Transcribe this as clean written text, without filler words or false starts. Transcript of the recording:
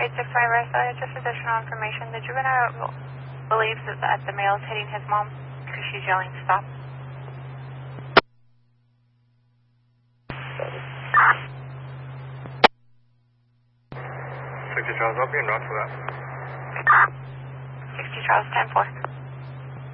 865 Riverside, just additional information. The juvenile believes that the male is hitting his mom because she's yelling stop. 60 Charles, I'll be in route for that. 60 Charles, 10-4.